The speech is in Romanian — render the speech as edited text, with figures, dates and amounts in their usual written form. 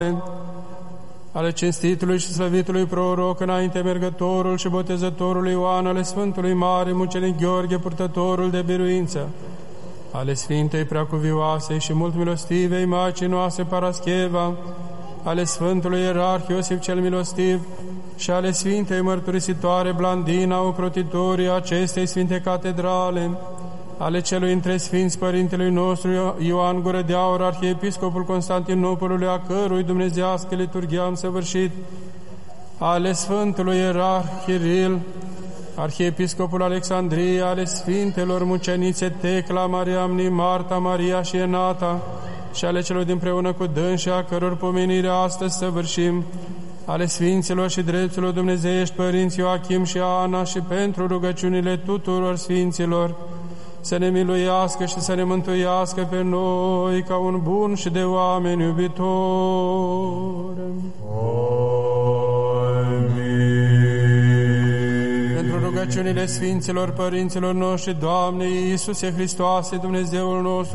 ale cinstitului și slăvitului proroc, înainte mergătorul și botezătorul Ioan, ale Sfântului Mare Mucenic Gheorghe, purtătorul de biruință, ale Sfintei Preacuvioasei și mult milostivei Maicii noastre Parascheva, ale Sfântului Ierarh Iosif cel Milostiv și ale Sfintei Mărturisitoare Blandina, ocrotitorii acestei Sfinte Catedrale, ale celui între Sfinți Părintelui nostru Ioan Gură de Aur, Arhiepiscopul Constantinopolului, a cărui dumnezeiască liturghie am săvârșit, ale Sfântului Ierarh Chiril, Arhiepiscopul Alexandriei, ale Sfintelor Mucenițe Tecla, Mariamni, Marta, Maria și Enata, și ale celor dinpreună cu dânsi, a căror pomenire astăzi săvârșim, ale Sfinților și Drepților Dumnezeiești Părinți Ioachim și Ana, și pentru rugăciunile tuturor Sfinților, să ne miluiască și să ne mântuiască pe noi ca un bun și de oameni iubitor. Amin. Pentru rugăciunile Sfinților Părinților noștri, Doamne Iisuse Hristoase, Dumnezeul nostru,